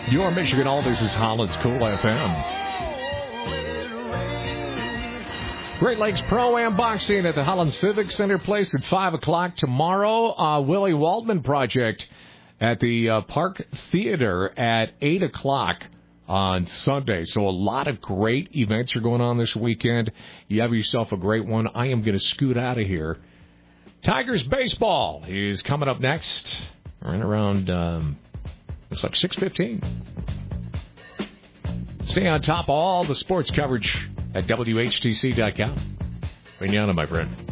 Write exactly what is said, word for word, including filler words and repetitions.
Your Michigan All This is Holland's Cool F M. Great Lakes Pro-Am Boxing at the Holland Civic Center place at five o'clock tomorrow. Uh, Willie Waldman Project at the uh, Park Theater at eight o'clock on Sunday. So a lot of great events are going on this weekend. You have yourself a great one. I am going to scoot out of here. Tigers baseball is coming up next. Right around, um, looks like six fifteen. Stay on top of all the sports coverage at W H T C dot com. Manana, my friend.